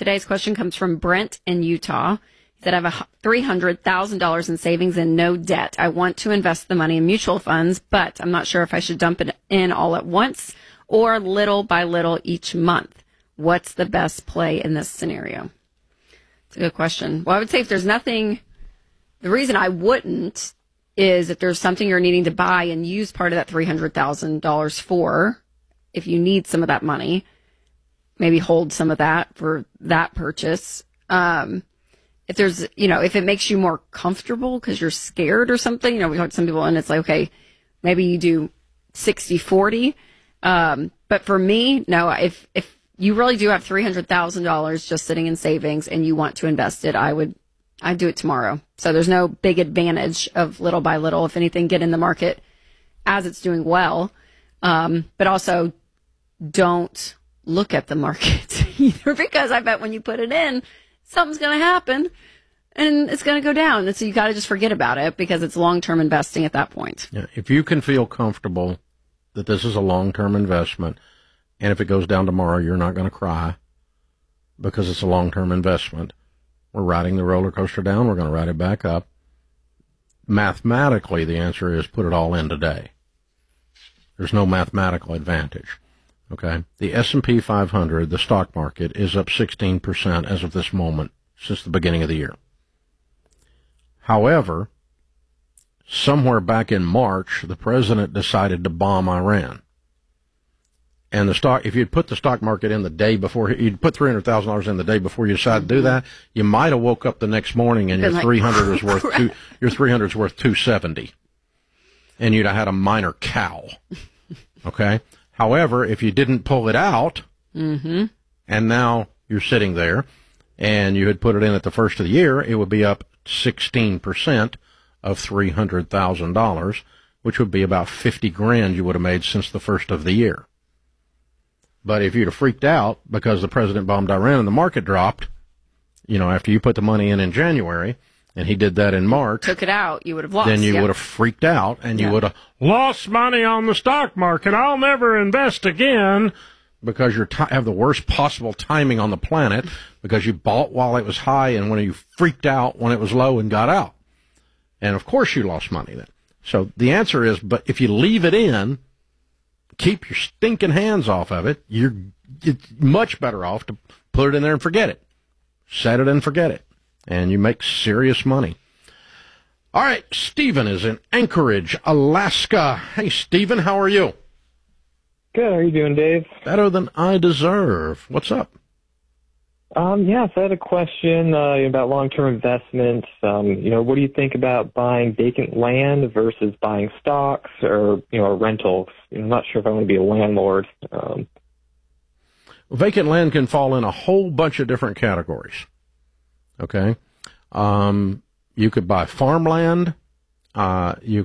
Today's question comes from Brent in Utah. He said, I have $300,000 in savings and no debt. I want to invest the money in mutual funds, but I'm not sure if I should dump it in all at once or little by little each month. What's the best play in this scenario? It's a good question. Well, I would say if there's nothing, the reason I wouldn't is if there's something you're needing to buy and use part of that $300,000 for, if you need some of that money, maybe hold some of that for that purchase. If there's, if it makes you more comfortable because you're scared or something, we talk to some people and it's like, okay, maybe you do 60-40. But for me, no, if you really do have $300,000 just sitting in savings and you want to invest it, I'd do it tomorrow. So there's no big advantage of little by little. If anything, get in the market as it's doing well. But also don't look at the market either, because I bet when you put it in, something's going to happen and it's going to go down. And so you got to just forget about it because it's long-term investing at that point. Yeah, if you can feel comfortable that this is a long-term investment, and if it goes down tomorrow, you're not going to cry because it's a long-term investment. We're riding the roller coaster down. We're going to ride it back up. Mathematically, the answer is put it all in today. There's no mathematical advantage. Okay. The S&P 500, the stock market, is up 16% as of this moment since the beginning of the year. However, somewhere back in March, the president decided to bomb Iran. And if you'd put the stock market in the day before, you'd put $300,000 in the day before you decided to do that, you might have woke up the next morning and your 300 is worth your 300 is worth 270, and you'd have had a minor cow. Okay. However, if you didn't pull it out, and now you're sitting there, and you had put it in at the first of the year, it would be up 16% of $300,000, which would be about $50,000 you would have made since the first of the year. But if you'd have freaked out because the president bombed Iran and the market dropped, after you put the money in January, and he did that in March, took it out, you would have lost. Then you would have freaked out, and you would have lost money on the stock market. I'll never invest again, because you have the worst possible timing on the planet, because you bought while it was high and when you freaked out when it was low and got out. And of course you lost money then. So the answer is, but if you leave it in, keep your stinking hands off of it, you're much better off to put it in there and forget it. Set it and forget it. And you make serious money. All right, Stephen is in Anchorage, Alaska. Hey, Stephen, how are you? Good. How are you doing, Dave? Better than I deserve. What's up? Yes, I had a question about long-term investments. What do you think about buying vacant land versus buying stocks or, rentals? I'm not sure if I want to be a landlord. Vacant land can fall in a whole bunch of different categories. Okay. You could buy farmland. You